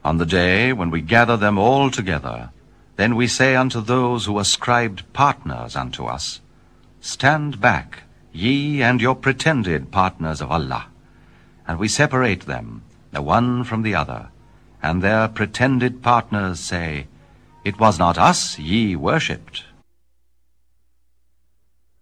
On the day when we gather them all together, then we say unto those who ascribed partners unto us, Stand back, ye and your pretended partners of Allah. And we separate them, the one from the other, and their pretended partners say, It was not us ye worshipped,